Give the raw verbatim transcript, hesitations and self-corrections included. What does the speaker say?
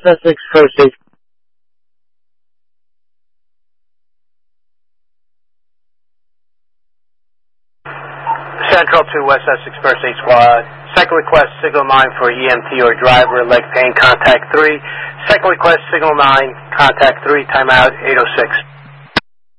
Essex, first stage. Central to West Essex First Aid Squad. Second request, signal nine for E M T or driver, leg pain, contact three. Second request, signal nine, contact three, timeout eight oh six.